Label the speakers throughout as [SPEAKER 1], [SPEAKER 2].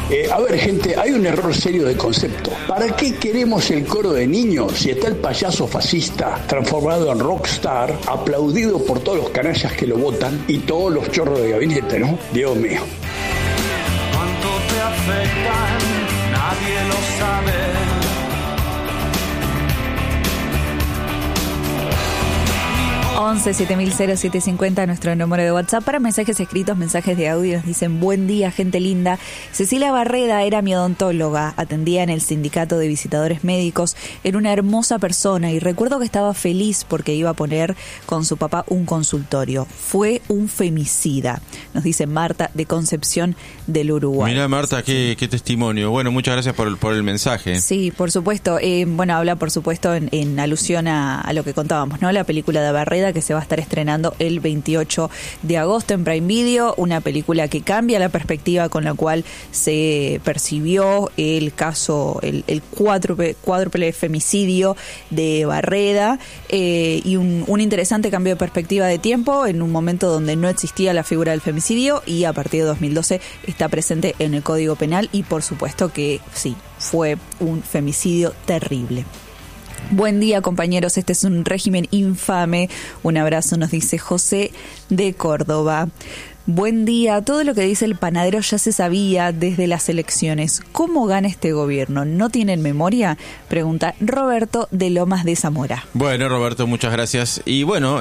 [SPEAKER 1] A ver, gente, hay un error serio de concepto. ¿Para qué queremos el coro de niños si está el payaso fascista transformado en rockstar, aplaudido por todos los canallas que lo votan y todos los chorros de gabinete, ¿no? Dios mío.
[SPEAKER 2] ¿Cuánto te afectan? Nadie lo sabe.
[SPEAKER 3] 11-700750, nuestro número de WhatsApp para mensajes escritos, mensajes de audio. Nos dicen: buen día, gente linda. Cecilia Barreda era mi odontóloga, atendía en el sindicato de visitadores médicos, era una hermosa persona y recuerdo que estaba feliz porque iba a poner con su papá un consultorio. Fue un femicida, nos dice Marta de Concepción del Uruguay.
[SPEAKER 4] Mira, Marta, qué testimonio. Bueno, muchas gracias por el mensaje.
[SPEAKER 3] Sí, por supuesto. Bueno, habla por supuesto en alusión a lo que contábamos, ¿no? La película de Barreda, que se va a estar estrenando el 28 de agosto en Prime Video, una película que cambia la perspectiva con la cual se percibió el caso, el cuádruple femicidio de Barreda, y un interesante cambio de perspectiva de tiempo en un momento donde no existía la figura del femicidio y a partir de 2012 está presente en el Código Penal y por supuesto que sí, fue un femicidio terrible. Buen día, compañeros, este es un régimen infame. Un abrazo, nos dice José de Córdoba. Buen día, todo lo que dice el panadero ya se sabía desde las elecciones. ¿Cómo gana este gobierno? ¿No tienen memoria? Pregunta Roberto de Lomas de Zamora.
[SPEAKER 4] Bueno, Roberto, muchas gracias. Y bueno,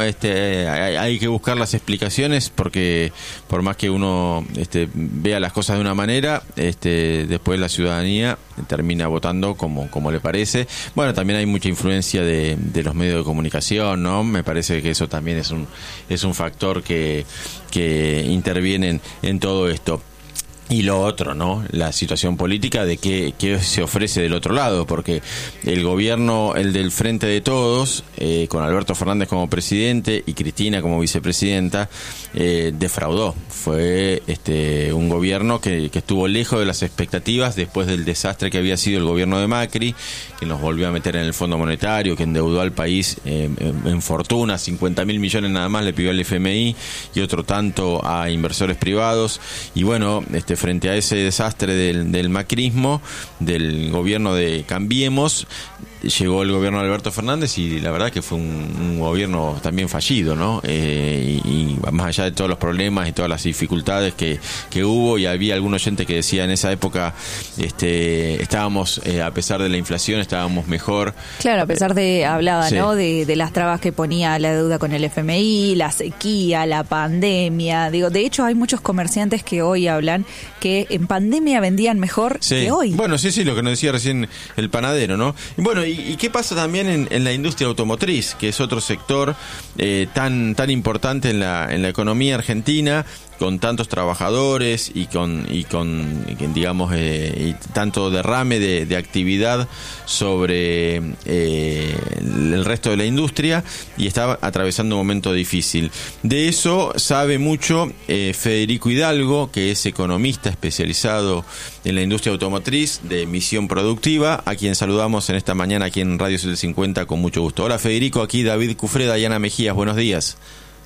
[SPEAKER 4] hay que buscar las explicaciones porque por más que uno vea las cosas de una manera, después la ciudadanía termina votando como le parece. Bueno, también hay mucha influencia de los medios de comunicación, ¿no? Me parece que eso también es un factor que intervienen en todo esto. Y lo otro, ¿no? La situación política de qué se ofrece del otro lado, porque el gobierno, el del Frente de Todos, con Alberto Fernández como presidente y Cristina como vicepresidenta, defraudó. Fue un gobierno que estuvo lejos de las expectativas después del desastre que había sido el gobierno de Macri, que nos volvió a meter en el Fondo Monetario, que endeudó al país en fortuna, 50.000 millones nada más le pidió al FMI y otro tanto a inversores privados. Y bueno, frente a ese desastre del macrismo, del gobierno de Cambiemos, llegó el gobierno de Alberto Fernández y la verdad que fue un gobierno también fallido, ¿no? Y más allá de todos los problemas y todas las dificultades que hubo, y había algún oyente que decía en esa época estábamos, a pesar de la inflación, estábamos mejor.
[SPEAKER 3] Claro, a pesar hablaba,
[SPEAKER 4] sí,
[SPEAKER 3] ¿no? De las trabas que ponía la deuda con el FMI, la sequía, la pandemia. De hecho hay muchos comerciantes que hoy hablan que en pandemia vendían mejor que hoy.
[SPEAKER 4] Bueno, sí, lo que nos decía recién el panadero, ¿no? Y bueno, ¿y qué pasa también en la industria automotriz, que es otro sector tan importante en la economía argentina, con tantos trabajadores y con digamos y tanto derrame de actividad sobre el resto de la industria, y está atravesando un momento difícil? De eso sabe mucho Federico Hidalgo, que es economista especializado en la industria automotriz de Misión Productiva, a quien saludamos en esta mañana aquí en Radio 750 con mucho gusto. Hola Federico, aquí David Cufreda y Ana Mejías, buenos días.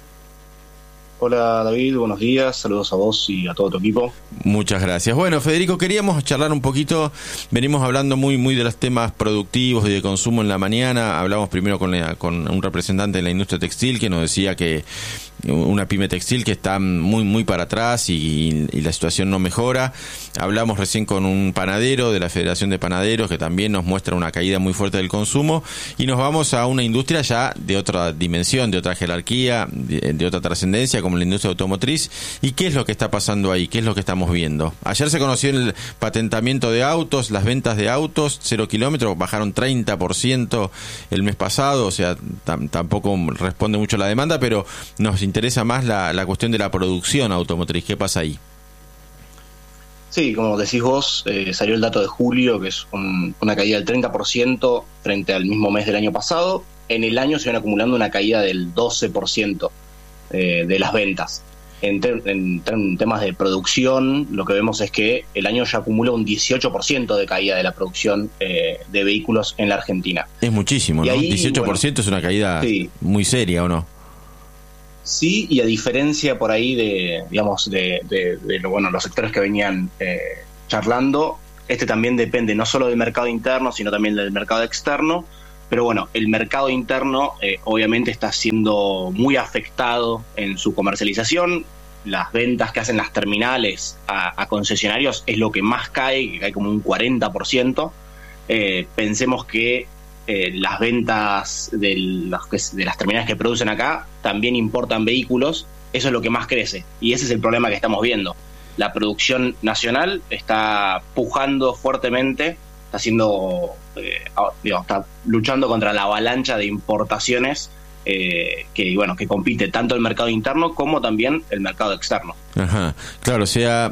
[SPEAKER 5] Hola David, buenos días, saludos a vos y a todo tu equipo.
[SPEAKER 4] Muchas gracias. Bueno, Federico, queríamos charlar un poquito, venimos hablando muy de los temas productivos y de consumo en la mañana. Hablamos primero con un representante de la industria textil que nos decía que una pyme textil que está muy para atrás y la situación no mejora. Hablamos recién con un panadero de la Federación de Panaderos que también nos muestra una caída muy fuerte del consumo, y nos vamos a una industria ya de otra dimensión, de otra jerarquía, de otra trascendencia, como la industria automotriz. ¿Y qué es lo que está pasando ahí? ¿Qué es lo que estamos viendo? Ayer se conoció el patentamiento de autos, las ventas de autos 0 kilómetros bajaron 30% el mes pasado, o sea, tampoco responde mucho a la demanda, pero nos interesa más la cuestión de la producción automotriz. ¿Qué pasa ahí?
[SPEAKER 5] Sí, como decís vos, salió el dato de julio, que es una caída del 30% frente al mismo mes del año pasado. En el año se van acumulando una caída del 12% de las ventas. En temas de producción, lo que vemos es que el año ya acumula un 18% de caída de la producción de vehículos en la Argentina. Es muchísimo, ¿no?
[SPEAKER 4] Ahí, 18% bueno, es una caída muy seria, ¿o no?
[SPEAKER 5] Sí, y a diferencia por ahí de los sectores que venían charlando, este también depende no solo del mercado interno, sino también del mercado externo. Pero bueno, el mercado interno obviamente está siendo muy afectado en su comercialización. Las ventas que hacen las terminales a concesionarios es lo que más cae, que cae como un 40%. Pensemos que las ventas de las terminales que producen acá también importan vehículos. Eso es lo que más crece. Y ese es el problema que estamos viendo. La producción nacional está pujando fuertemente, está luchando contra la avalancha de importaciones que compite tanto el mercado interno como también el mercado externo.
[SPEAKER 4] Ajá, claro, o sea,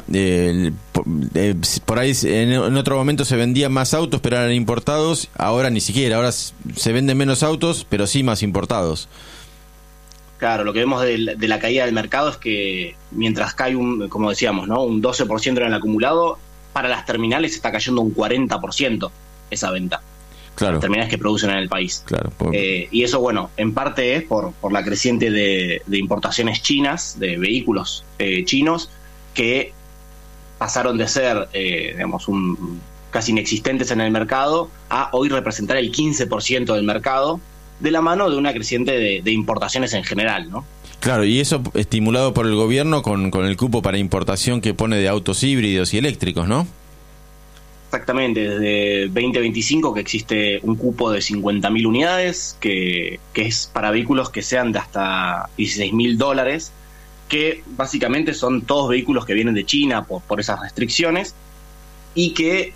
[SPEAKER 4] por ahí en otro momento se vendían más autos, pero eran importados, ahora ni siquiera, ahora se venden menos autos, pero sí más importados.
[SPEAKER 5] Claro, lo que vemos de la caída del mercado es que mientras cae como decíamos, ¿no? un 12% en el acumulado, para las terminales está cayendo un 40% esa venta. Claro. Las terminales que producen en el país. Claro. Y eso, bueno, en parte es por la creciente de importaciones chinas, de vehículos chinos, que pasaron de ser, casi inexistentes en el mercado, a hoy representar el 15% del mercado, de la mano de una creciente de importaciones en general, ¿no?
[SPEAKER 4] Claro, y eso estimulado por el gobierno con el cupo para importación que pone de autos híbridos y eléctricos, ¿no?
[SPEAKER 5] Exactamente, desde 2025 que existe un cupo de 50.000 unidades, que es para vehículos que sean de hasta $16.000, que básicamente son todos vehículos que vienen de China por esas restricciones y que,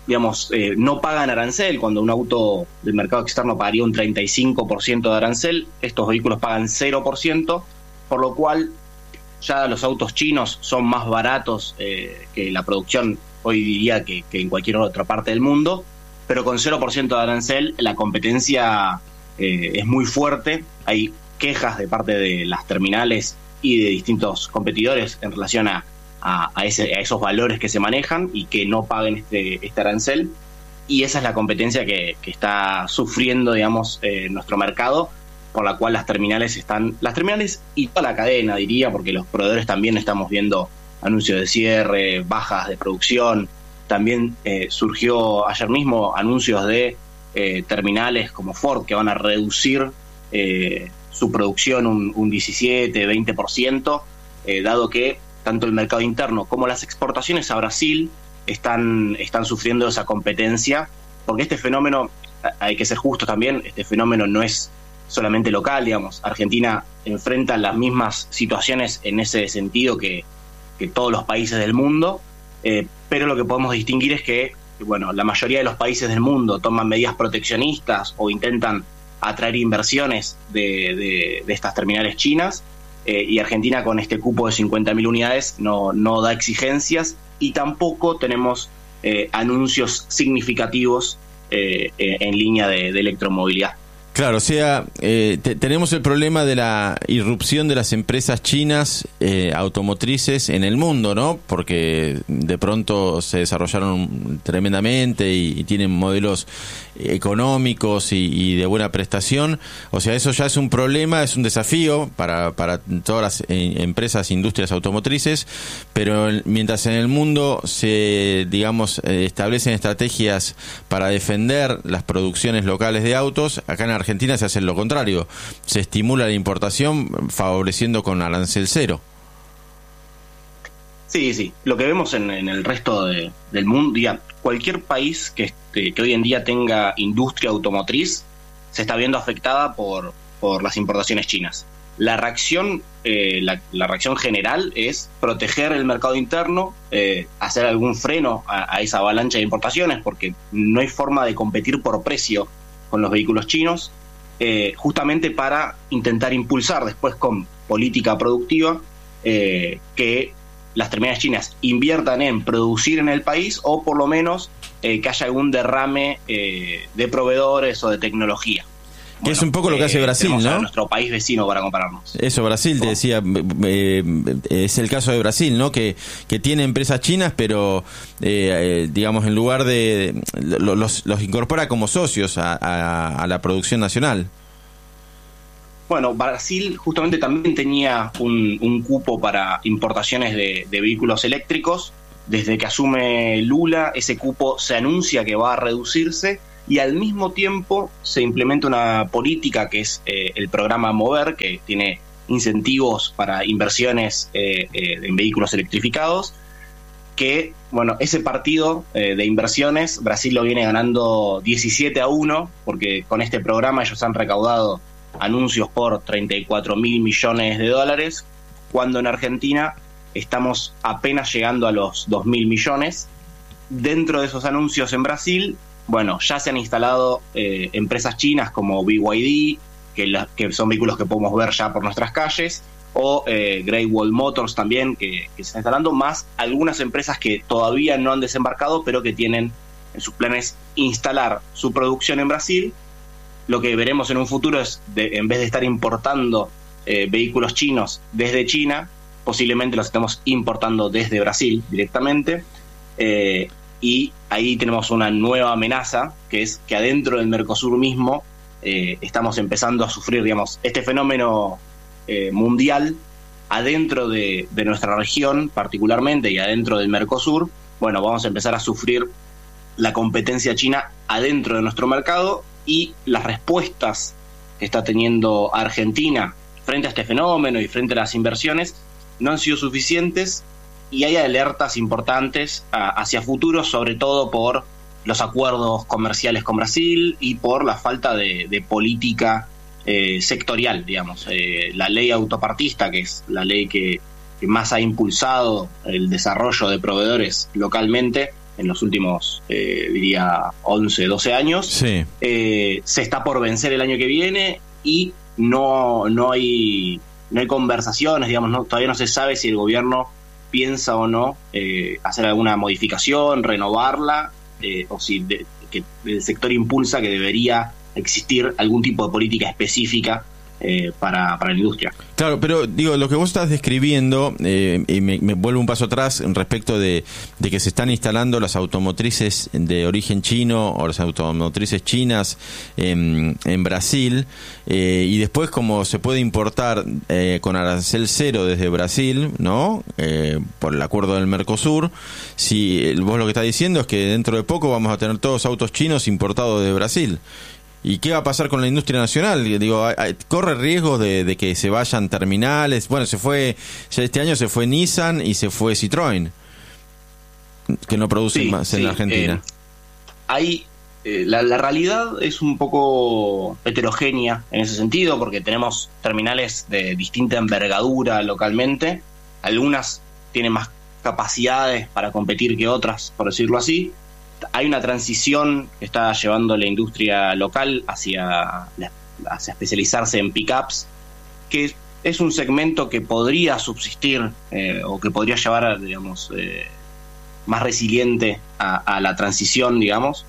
[SPEAKER 5] no pagan arancel. Cuando un auto del mercado externo pagaría un 35% de arancel, estos vehículos pagan 0%, por lo cual ya los autos chinos son más baratos que la producción, hoy diría que en cualquier otra parte del mundo, pero con 0% de arancel la competencia es muy fuerte. Hay quejas de parte de las terminales y de distintos competidores en relación a esos valores que se manejan y que no paguen este arancel, y esa es la competencia que está sufriendo nuestro mercado, por la cual las terminales y toda la cadena, diría, porque los proveedores también estamos viendo anuncios de cierre, bajas de producción. También surgió ayer mismo anuncios de terminales como Ford que van a reducir su producción un 17-20%, dado que tanto el mercado interno como las exportaciones a Brasil están sufriendo esa competencia, porque este fenómeno, hay que ser justo también, este fenómeno no es solamente local, Argentina enfrenta las mismas situaciones en ese sentido que todos los países del mundo, pero lo que podemos distinguir es que, la mayoría de los países del mundo toman medidas proteccionistas o intentan atraer inversiones de estas terminales chinas, y Argentina con este cupo de 50.000 unidades no da exigencias, y tampoco tenemos anuncios significativos en línea de electromovilidad.
[SPEAKER 4] Claro, o sea, tenemos el problema de la irrupción de las empresas chinas automotrices en el mundo, ¿no? Porque de pronto se desarrollaron tremendamente y tienen modelos económicos y de buena prestación. O sea, eso ya es un problema, es un desafío para todas las empresas, industrias automotrices, pero mientras en el mundo se, establecen estrategias para defender las producciones locales de autos, acá en Argentina se hace lo contrario, se estimula la importación favoreciendo con arancel cero.
[SPEAKER 5] Sí, lo que vemos en el resto del mundo, cualquier país que hoy en día tenga industria automotriz se está viendo afectada por las importaciones chinas. La reacción general es proteger el mercado interno, hacer algún freno a esa avalancha de importaciones, porque no hay forma de competir por precio con los vehículos chinos, justamente para intentar impulsar después con política productiva que las terminales chinas inviertan en producir en el país, o por lo menos que haya algún derrame de proveedores o de tecnología.
[SPEAKER 4] Que es un poco lo que hace Brasil, ¿no?
[SPEAKER 5] A nuestro país vecino para compararnos.
[SPEAKER 4] Eso, Brasil, te decía, es el caso de Brasil, ¿no? Que tiene empresas chinas, pero, en lugar de... los incorpora como socios a la producción nacional.
[SPEAKER 5] Bueno, Brasil justamente también tenía un cupo para importaciones de vehículos eléctricos, desde que asume Lula, ese cupo se anuncia que va a reducirse y al mismo tiempo se implementa una política que es el programa Mover, que tiene incentivos para inversiones en vehículos electrificados, que, bueno, ese partido de inversiones, Brasil lo viene ganando 17-1, porque con este programa ellos han recaudado anuncios por 34.000 millones de dólares, cuando en Argentina estamos apenas llegando a los 2.000 millones. Dentro de esos anuncios en Brasil, bueno, ya se han instalado empresas chinas como BYD, que son vehículos que podemos ver ya por nuestras calles, o Great Wall Motors también, que se está instalando, más algunas empresas que todavía no han desembarcado, pero que tienen en sus planes instalar su producción en Brasil. Lo que veremos en un futuro es, en vez de estar importando vehículos chinos desde China, posiblemente los estemos importando desde Brasil directamente, y ahí tenemos una nueva amenaza, que es que adentro del Mercosur mismo estamos empezando a sufrir, digamos, este fenómeno mundial adentro de nuestra región particularmente y adentro del Mercosur. Bueno, vamos a empezar a sufrir la competencia china adentro de nuestro mercado, y las respuestas que está teniendo Argentina frente a este fenómeno y frente a las inversiones no han sido suficientes, y hay alertas importantes hacia futuro, sobre todo por los acuerdos comerciales con Brasil y por la falta de política sectorial, digamos. La ley autopartista, que es la ley que más ha impulsado el desarrollo de proveedores localmente en los últimos, diría, 11, 12 años, sí. Se está por vencer el año que viene y no hay conversaciones, digamos, todavía no se sabe si el gobierno piensa o no hacer alguna modificación, renovarla, o si que el sector impulsa que debería existir algún tipo de política específica para la industria.
[SPEAKER 4] Claro, pero digo, lo que vos estás describiendo, y me vuelvo un paso atrás respecto de que se están instalando las automotrices de origen chino o las automotrices chinas en Brasil, y después como se puede importar con arancel cero desde Brasil, ¿no? Por el acuerdo del Mercosur. Si vos lo que estás diciendo es que dentro de poco vamos a tener todos autos chinos importados de Brasil. ¿Y qué va a pasar con la industria nacional? Digo, corre riesgo de que se vayan terminales. Bueno, ya este año se fue Nissan y se fue Citroën, que no producen más en la Argentina.
[SPEAKER 5] La realidad es un poco heterogénea en ese sentido, porque tenemos terminales de distinta envergadura localmente. Algunas tienen más capacidades para competir que otras, por decirlo así. Hay una transición que está llevando la industria local hacia especializarse en pickups, que es un segmento que podría subsistir o que podría llevar, digamos, más resiliente a la transición, digamos.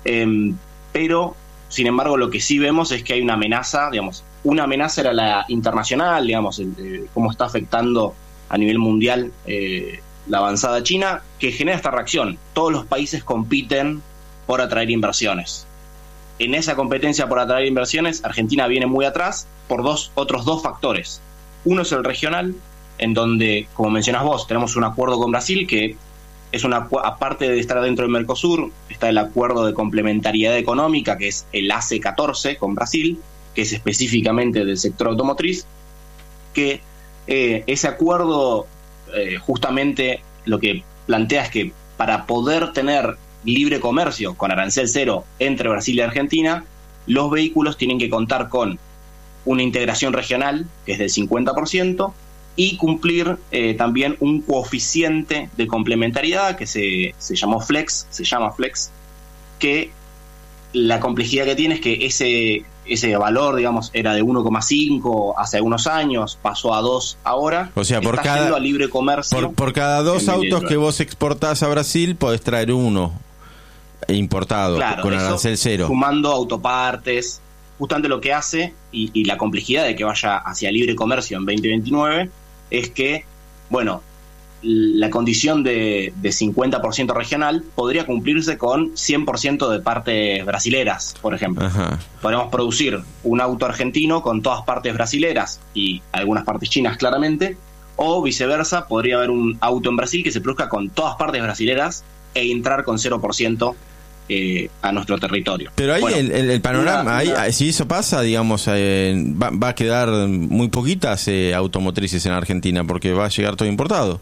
[SPEAKER 5] Pero, sin embargo, lo que sí vemos es que hay una amenaza, digamos, una amenaza era la internacional, digamos, cómo está afectando a nivel mundial la avanzada china, que genera esta reacción. Todos los países compiten por atraer inversiones. En esa competencia por atraer inversiones, Argentina viene muy atrás por otros dos factores. Uno es el regional, en donde, como mencionás vos, tenemos un acuerdo con Brasil que es aparte de estar dentro del Mercosur, está el acuerdo de complementariedad económica, que es el AC-14 con Brasil, que es específicamente del sector automotriz, que ese acuerdo justamente lo que plantea es que para poder tener libre comercio con arancel cero entre Brasil y Argentina, los vehículos tienen que contar con una integración regional, que es del 50%, y cumplir también un coeficiente de complementariedad que se llama Flex, que la complejidad que tiene es que ese valor, digamos, era de 1,5 hace algunos años, pasó a 2 ahora.
[SPEAKER 4] O sea, por
[SPEAKER 5] a libre comercio.
[SPEAKER 4] Por cada 2 autos que vos exportás a Brasil, podés traer uno importado, claro, con arancel cero.
[SPEAKER 5] Sumando autopartes, justamente lo que hace, y la complejidad de que vaya hacia libre comercio en 2029, es que, bueno, la condición de 50% regional podría cumplirse con 100% de partes brasileras, por ejemplo. Ajá. Podemos producir un auto argentino con todas partes brasileras y algunas partes chinas claramente, o viceversa, podría haber un auto en Brasil que se produzca con todas partes brasileras e entrar con 0% a nuestro territorio.
[SPEAKER 4] Pero ahí bueno, el panorama, si eso pasa, digamos, va a quedar muy poquitas automotrices en Argentina porque va a llegar todo importado.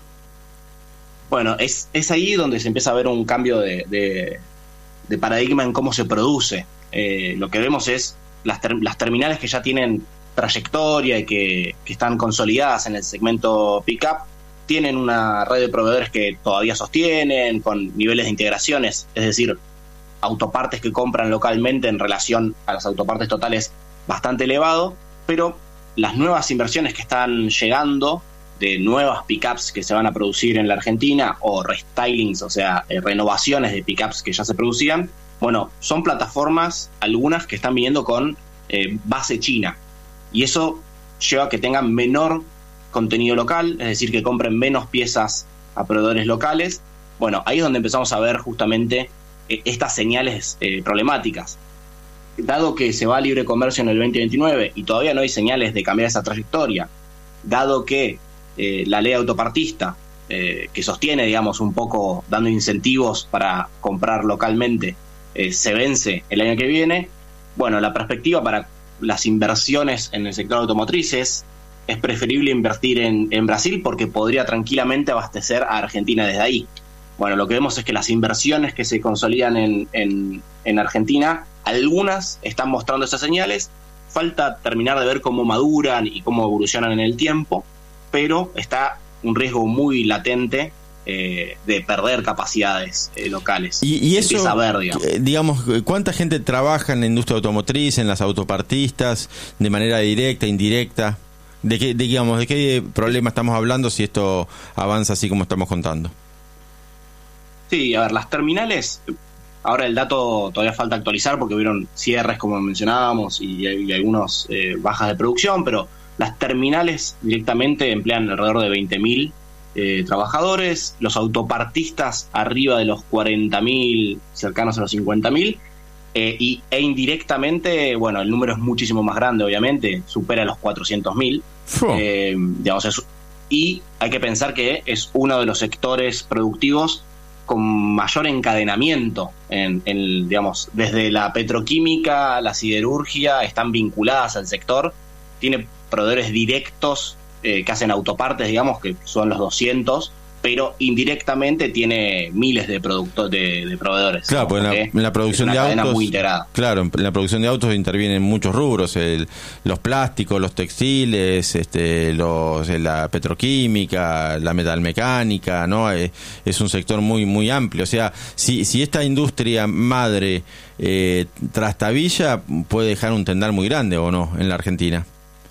[SPEAKER 5] Bueno, es ahí donde se empieza a ver un cambio de paradigma en cómo se produce. Lo que vemos es las terminales que ya tienen trayectoria y que están consolidadas en el segmento pick-up, tienen una red de proveedores que todavía sostienen, con niveles de integraciones, es decir, autopartes que compran localmente en relación a las autopartes totales bastante elevado, pero las nuevas inversiones que están llegando de nuevas pickups que se van a producir en la Argentina o restylings, o sea, renovaciones de pickups que ya se producían, bueno, son plataformas, algunas que están viniendo con base china, y eso lleva a que tengan menor contenido local, es decir, que compren menos piezas a proveedores locales. Bueno, ahí es donde empezamos a ver justamente estas señales problemáticas. Dado que se va a libre comercio en el 2029 y todavía no hay señales de cambiar esa trayectoria, dado que la ley autopartista, que sostiene, digamos, un poco dando incentivos para comprar localmente, se vence el año que viene, bueno, la perspectiva para las inversiones en el sector automotriz es preferible invertir en Brasil porque podría tranquilamente abastecer a Argentina desde ahí. Bueno, lo que vemos es que las inversiones que se consolidan en Argentina, algunas están mostrando esas señales, falta terminar de ver cómo maduran y cómo evolucionan en el tiempo, pero está un riesgo muy latente de perder capacidades locales.
[SPEAKER 4] Y eso,
[SPEAKER 5] empieza a ver,
[SPEAKER 4] digamos, ¿cuánta gente trabaja en la industria automotriz, en las autopartistas, de manera directa, indirecta? ¿De qué problema estamos hablando si esto avanza así como estamos contando?
[SPEAKER 5] Sí, a ver, las terminales, ahora el dato todavía falta actualizar porque hubieron cierres, como mencionábamos, y algunos bajas de producción, pero las terminales directamente emplean alrededor de 20.000 trabajadores, los autopartistas arriba de los 40.000, cercanos a los 50.000, e indirectamente, bueno, el número es muchísimo más grande, obviamente, supera los 400.000. Digamos, y hay que pensar que es uno de los sectores productivos con mayor encadenamiento, digamos, desde la petroquímica, la siderurgia, están vinculadas al sector, tiene proveedores directos que hacen autopartes, digamos, que son los 200, pero indirectamente tiene miles de proveedores.
[SPEAKER 4] Claro, pues en la producción de autos,
[SPEAKER 5] muy integrada.
[SPEAKER 4] Claro, en la producción de autos intervienen muchos rubros, los plásticos, los textiles, la petroquímica, la metalmecánica, ¿no? Es un sector muy muy amplio. O sea, si esta industria madre trastabilla, puede dejar un tendal muy grande, ¿o no?, en la Argentina.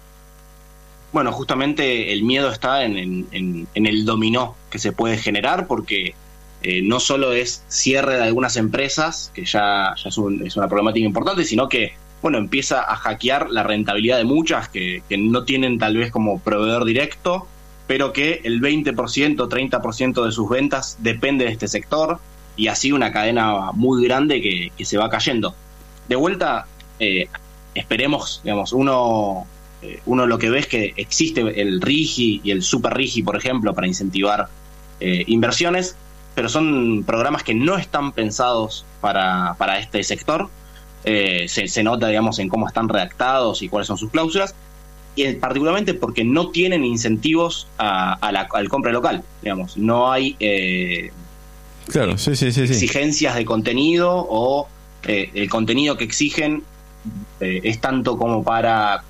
[SPEAKER 5] Bueno, justamente el miedo está en el dominó que se puede generar, porque no solo es cierre de algunas empresas, que ya es una problemática importante, sino que, bueno, empieza a hackear la rentabilidad de muchas que no tienen tal vez como proveedor directo, pero que el 20%, 30% de sus ventas depende de este sector, y así una cadena muy grande que se va cayendo. De vuelta, esperemos, digamos, uno lo que ve es que existe el RIGI y el Super RIGI, por ejemplo, para incentivar inversiones, pero son programas que no están pensados para este sector. Se nota, digamos, en cómo están redactados y cuáles son sus cláusulas, y particularmente porque no tienen incentivos al compra local, digamos. No hay
[SPEAKER 4] claro, sí.
[SPEAKER 5] exigencias de contenido, o el contenido que exigen es tanto como para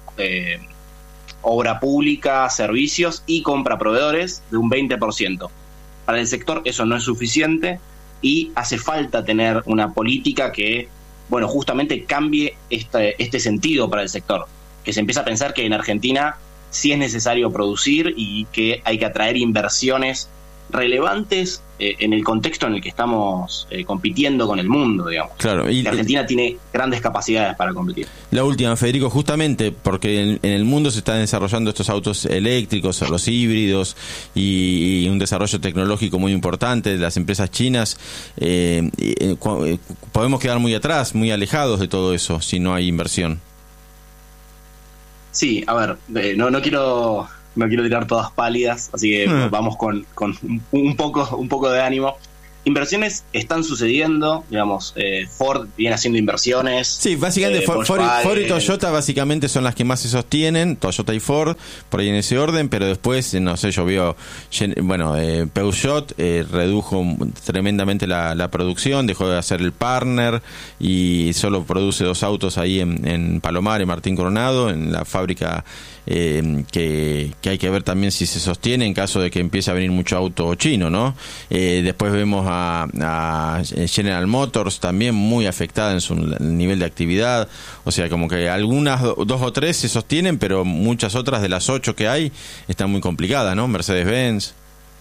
[SPEAKER 5] obra pública, servicios y compra a proveedores de un 20%. Para el sector eso no es suficiente y hace falta tener una política que, bueno, justamente cambie este sentido para el sector, que se empieza a pensar que en Argentina sí es necesario producir y que hay que atraer inversiones relevantes en el contexto en el que estamos compitiendo con el mundo, digamos.
[SPEAKER 4] Claro, y
[SPEAKER 5] Argentina tiene grandes capacidades para competir.
[SPEAKER 4] La última, Federico, justamente porque en el mundo se están desarrollando estos autos eléctricos, los híbridos, y un desarrollo tecnológico muy importante de las empresas chinas. Podemos quedar muy atrás, muy alejados de todo eso si no hay inversión.
[SPEAKER 5] Sí, a ver, no quiero no quiero tirar todas pálidas, así que vamos con un poco de ánimo. Inversiones están sucediendo, digamos, Ford viene haciendo inversiones.
[SPEAKER 4] Sí, básicamente Ford y Toyota básicamente son las que más se sostienen, Toyota y Ford, por ahí en ese orden, pero después, no sé, yo veo, Peugeot redujo tremendamente la producción, dejó de hacer el partner y solo produce 2 autos ahí en Palomar, en Martín Coronado, en la fábrica que hay que ver también si se sostiene en caso de que empiece a venir mucho auto chino, ¿no? Después vemos a General Motors también muy afectada en su nivel de actividad, o sea, como que algunas 2 o 3 se sostienen, pero muchas otras de las 8 que hay están muy complicadas, ¿no? Mercedes-Benz.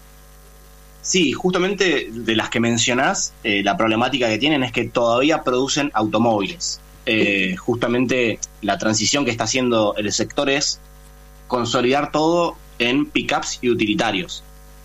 [SPEAKER 5] Sí, justamente de las que mencionás, la problemática que tienen es que todavía producen automóviles. Justamente la transición que está haciendo el sector es consolidar todo en pickups y utilitarios.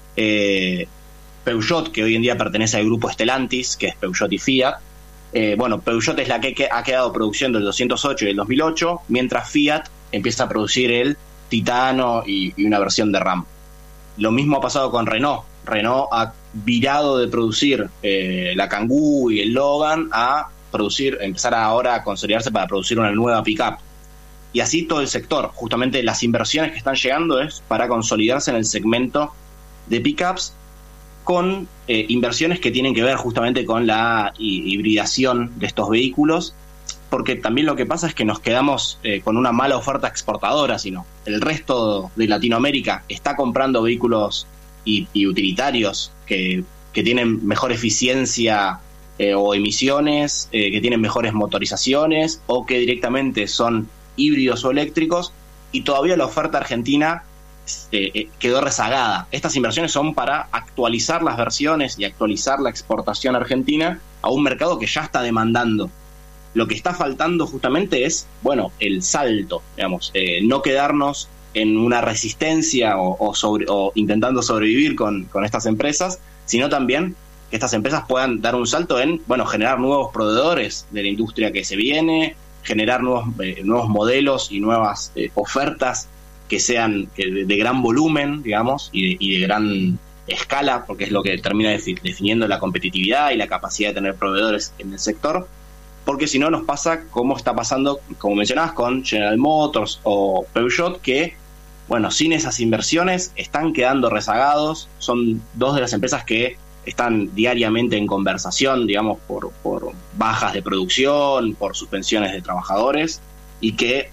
[SPEAKER 5] Peugeot, que hoy en día pertenece al grupo Stellantis, que es Peugeot y Fiat. Peugeot es la que ha quedado produciendo el 208 y el 2008, mientras Fiat empieza a producir el Titano y una versión de Ram. Lo mismo ha pasado con Renault. Renault ha virado de producir la Kangoo y el Logan a empezar ahora a consolidarse para producir una nueva pickup. Y así todo el sector. Justamente las inversiones que están llegando es para consolidarse en el segmento de pickups, con inversiones que tienen que ver justamente con la hibridación de estos vehículos, porque también lo que pasa es que nos quedamos con una mala oferta exportadora, sino el resto de Latinoamérica está comprando vehículos y utilitarios que tienen mejor eficiencia o emisiones, que tienen mejores motorizaciones o que directamente son híbridos o eléctricos, y todavía la oferta argentina quedó rezagada. Estas inversiones son para actualizar las versiones y actualizar la exportación argentina a un mercado que ya está demandando. Lo que está faltando justamente es, el salto, digamos, no quedarnos en una resistencia o intentando sobrevivir con estas empresas, sino también que estas empresas puedan dar un salto en, generar nuevos proveedores de la industria que se viene, generar nuevos modelos y nuevas ofertas que sean de gran volumen, digamos, y de gran escala, porque es lo que termina definiendo la competitividad y la capacidad de tener proveedores en el sector, porque si no nos pasa como está pasando, como mencionabas, con General Motors o Peugeot, que, sin esas inversiones están quedando rezagados. Son 2 de las empresas que están diariamente en conversación, digamos, por bajas de producción, por suspensiones de trabajadores, y que,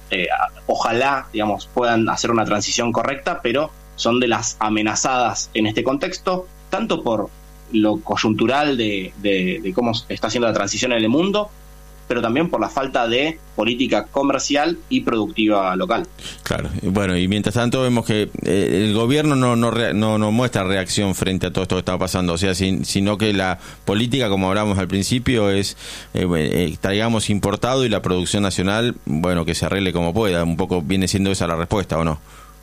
[SPEAKER 5] ojalá, digamos, puedan hacer una transición correcta, pero son de las amenazadas en este contexto, tanto por lo coyuntural de cómo está haciendo la transición en el mundo, pero también por la falta de política comercial y productiva local.
[SPEAKER 4] Claro, y mientras tanto vemos que el gobierno no muestra reacción frente a todo esto que está pasando, o sea, sino que la política, como hablamos al principio, es traigamos importado y la producción nacional, que se arregle como pueda. Un poco viene siendo esa la respuesta, ¿o no?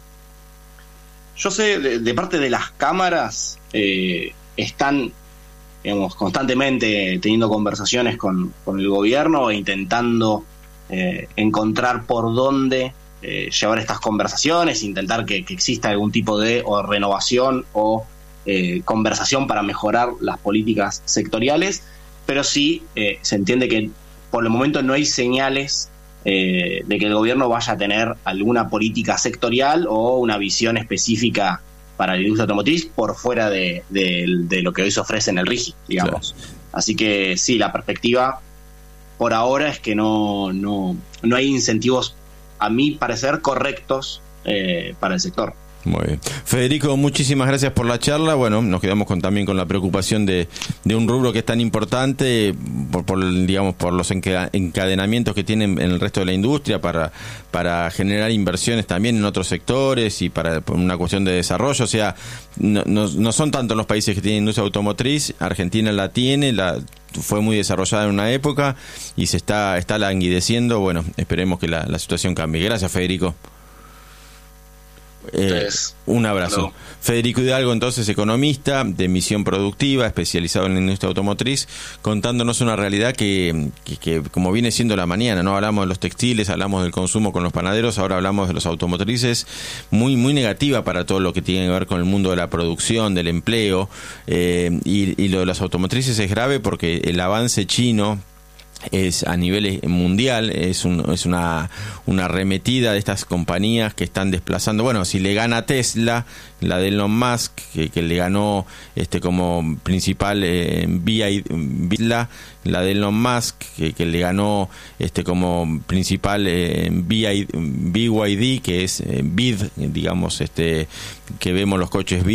[SPEAKER 5] Yo sé, de parte de las cámaras, están, digamos, constantemente teniendo conversaciones con el gobierno e intentando encontrar por dónde llevar estas conversaciones, intentar que exista algún tipo de renovación o conversación para mejorar las políticas sectoriales, pero sí se entiende que por el momento no hay señales de que el gobierno vaya a tener alguna política sectorial o una visión específica para la industria automotriz por fuera de lo que hoy se ofrece en el RIGI, digamos. Claro. Así que sí, la perspectiva por ahora es que no hay incentivos, a mi parecer, correctos para el sector.
[SPEAKER 4] Muy bien. Federico, muchísimas gracias por la charla. Nos quedamos también con la preocupación de un rubro que es tan importante por los encadenamientos que tienen en el resto de la industria para generar inversiones también en otros sectores y por una cuestión de desarrollo. O sea, no son tantos los países que tienen industria automotriz. Argentina la tiene, fue muy desarrollada en una época y se está languideciendo. Esperemos que la situación cambie. Gracias, Federico. Un abrazo.
[SPEAKER 5] No.
[SPEAKER 4] Federico Hidalgo, entonces, economista de Misión Productiva, especializado en la industria automotriz, contándonos una realidad que como viene siendo la mañana, ¿no? Hablamos de los textiles, hablamos del consumo con los panaderos, ahora hablamos de los automotrices, muy negativa para todo lo que tiene que ver con el mundo de la producción, del empleo, y lo de las automotrices es grave porque el avance chino es a nivel mundial, es una arremetida de estas compañías que están desplazando. Bueno, si le gana Tesla, la de Elon Musk, que le ganó como principal la de Elon Musk, que le ganó como principal BYD, que es BID, digamos, que vemos los coches BID